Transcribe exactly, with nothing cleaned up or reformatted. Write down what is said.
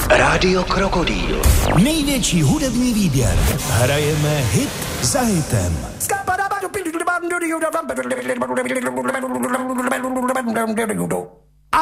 Rádio Krokodýl. Největší hudební výběr. Hrajeme hit za hitem. Skapa